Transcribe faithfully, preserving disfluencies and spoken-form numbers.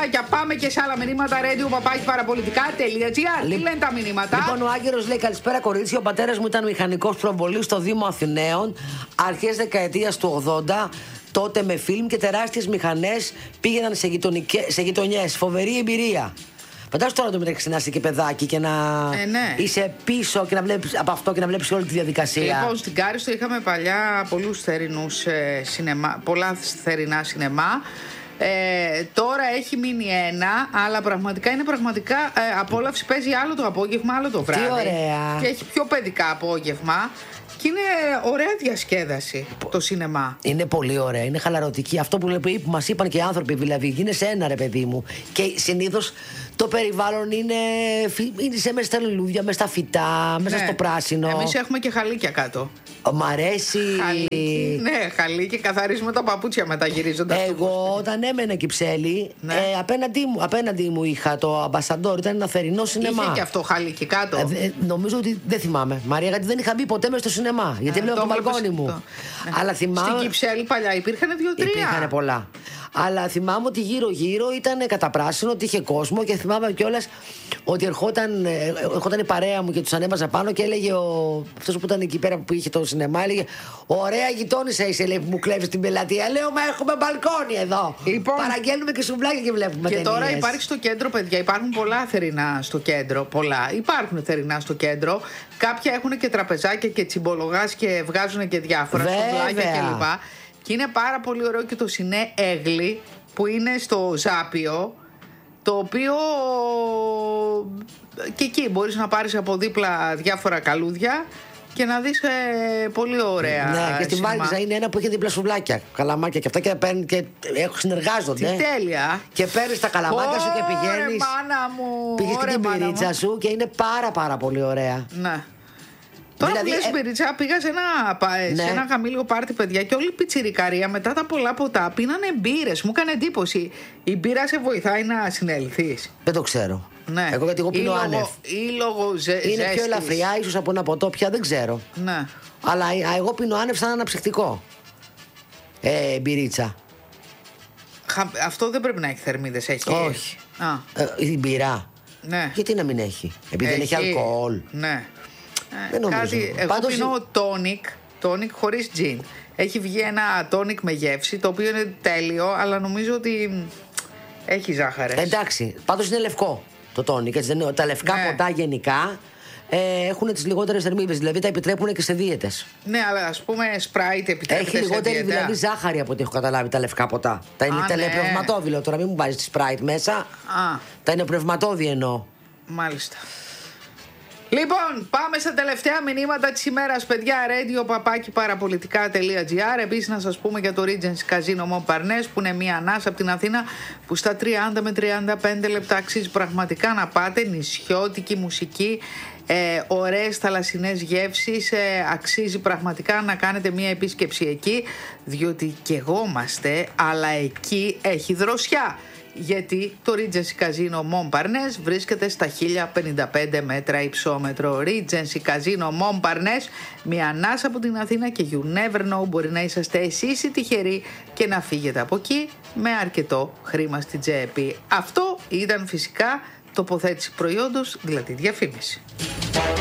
φιλάκια. Πάμε και σε άλλα μηνύματα. Radio παπάκι παραπολιτικά.gr. Τι λένε τα μηνύματα? Λοιπόν, ο Άγγελος λέει: καλησπέρα, κορίτσια. Ο πατέρας μου ήταν μηχανικός προβολής στο Δήμο Αθηναίων αρχές δεκαετίας του ογδόντα. Τότε με φιλμ και τεράστιες μηχανές πήγαιναν σε, σε γειτονιές. Φοβερή εμπειρία. Φαντάζομαι τώρα το μεταξύ να είσαι και παιδάκι και να ε, ναι. είσαι πίσω και να βλέπεις από αυτό και να βλέπεις όλη τη διαδικασία. Λοιπόν, στην Κάριστο είχαμε παλιά πολλούς θερινούς ε, σινεμά, πολλά θερινά σινεμά. Ε, τώρα έχει μείνει ένα, αλλά πραγματικά είναι πραγματικά ε, απόλαυση. Παίζει άλλο το απόγευμα, άλλο το βράδυ. Τι ωραία. Και έχει πιο παιδικά απόγευμα. Και είναι ωραία διασκέδαση το σινεμά. Είναι πολύ ωραία, είναι χαλαρωτική. Αυτό που, που μας είπαν και οι άνθρωποι, δηλαδή, γίνεσαι ένα ρε παιδί μου. Και συνήθως το περιβάλλον είναι, είναι σε μέσα στα λουλούδια, μέσα στα φυτά, μέσα ναι. στο πράσινο. Εμείς έχουμε και χαλίκια κάτω. Μ' αρέσει. Χαλίκι, ναι, χαλίκι, καθαρίζουμε τα παπούτσια μετά γυρίζοντας. Εγώ όταν έμενα Κυψέλη, ναι. ε, απέναντί, μου, απέναντί μου είχα το Αμπασαντόρ, ήταν ένα θερινό σινεμά. Είχε και αυτό χαλίκι κάτω. Ε, νομίζω ότι δεν θυμάμαι, Μαρία, γιατί δεν είχα μπει ποτέ μέσα στο σινεμά. Γιατί έβλεπα το, το μπαλκόνι μου. Το... Ναι. Αλλά θυμάμαι... Στην Κυψέλη παλιά υπήρχαν δύο-τρία. Υπήρχαν πολλά. Αλλά θυμάμαι ότι γύρω-γύρω ήταν καταπράσινο, ότι είχε κόσμο και θυμάμαι κιόλας ότι ερχόταν, ερχόταν η παρέα μου και τους ανέβαζα πάνω και έλεγε ο, αυτός που ήταν εκεί πέρα που είχε το σινεμά, έλεγε: ωραία γειτόνισσα είσαι, λέει, που μου κλέβεις την πελατεία. Λέω: μα έχουμε μπαλκόνι εδώ. Λοιπόν, παραγγέλνουμε και σουβλάκια και βλέπουμε και ταινίες. Τώρα υπάρχει στο κέντρο, παιδιά, υπάρχουν πολλά θερινά στο κέντρο. Πολλά. Υπάρχουν θερινά στο κέντρο. Κάποια έχουν και τραπεζάκια και τσιμπολογάς και βγάζουν και διάφορα σουβλάκια κλπ. Και είναι πάρα πολύ ωραίο και το Σινέ Έγλη που είναι στο Ζάπιο, το οποίο και εκεί μπορείς να πάρεις από δίπλα διάφορα καλούδια και να δεις ε, πολύ ωραία. Ναι, και στη Βάρκηζα είναι ένα που έχει δίπλα σουβλάκια, καλαμάκια και αυτά και παίρνουν και συνεργάζονται. Τι τέλεια. Και παίρνεις τα καλαμάκια σου και πηγαίνεις. Μάνα μου. Πήγες και την πυρίτσα σου και είναι πάρα πάρα πολύ ωραία. Ναι. Τώρα δηλαδή, που λες μπυρίτσα, πήγα σε ένα, ναι. σε ένα χαμήλιο πάρτι, παιδιά, και όλη η πιτσιρικαρία μετά τα πολλά ποτά πίνανε μπύρες. Μου έκανε εντύπωση. Η μπύρα σε βοηθάει να συνελθείς? Δεν το ξέρω. Ναι. Εγώ γιατί εγώ πίνω ή άνευ. Ή λόγω ζε, είναι ζέστης. Πιο ελαφριά, ίσως από ένα ποτό πια, δεν ξέρω. Ναι. Αλλά εγώ πίνω άνευ σαν αναψυκτικό. Ε, μπυρίτσα. Χα, αυτό δεν πρέπει να έχει θερμίδες, έχει? Όχι. Α. Ε, η μπυρά. Ναι. Γιατί να μην έχει? Επειδή έχει. δεν έχει αλκοόλ. Ναι. Δεν νομίζω. Κάτι, εγώ Πάντως... πίνω τόνικ, τόνικ χωρίς τζιν. Έχει βγει ένα τόνικ με γεύση, το οποίο είναι τέλειο, αλλά νομίζω ότι έχει ζάχαρες. Εντάξει, πάντως είναι λευκό το τόνικ. Τα λευκά ναι. ποτά γενικά ε, έχουν τις λιγότερες θερμίδες, δηλαδή τα επιτρέπουν και σε δίαιτες. Ναι, αλλά ας πούμε Sprite επιτρέπεται. Έχει λιγότερη δηλαδή ζάχαρη από ό,τι έχω καταλάβει τα λευκά ποτά. Τα είναι, τα ναι. πνευματόδη, τώρα μην μου βάζεις τη Sprite μέσα. Α. Τα είναι πνευματόδη εννοώ. Μάλιστα. Λοιπόν, πάμε στα τελευταία μηνύματα της ημέρας, παιδιά. Radio παπάκι παραπολιτικά.gr. Επίσης να σας πούμε για το Regency Casino Montparnasse, που είναι μια ανάσα από την Αθήνα, που στα τριάντα με τριάντα πέντε λεπτά αξίζει πραγματικά να πάτε. Νησιώτικη μουσική, ε, ωραίες θαλασσινές γεύσεις, ε, αξίζει πραγματικά να κάνετε μια επίσκεψη εκεί, διότι και εγώ είμαστε, αλλά εκεί έχει δροσιά. Γιατί το Regency Casino Montparnasse βρίσκεται στα χίλια πενήντα πέντε μέτρα υψόμετρο. Regency Casino Montparnasse, μια ανάσα από την Αθήνα, και you never know, μπορεί να είσαστε εσείς οι τυχεροί και να φύγετε από εκεί με αρκετό χρήμα στην τσέπη. Αυτό ήταν φυσικά τοποθέτηση προϊόντος, δηλαδή διαφήμιση.